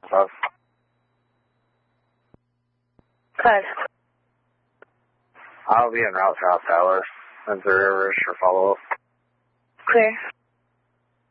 Love. Good. I'll be en route to South Tyler. And 3 Rivers for follow-up. Clear.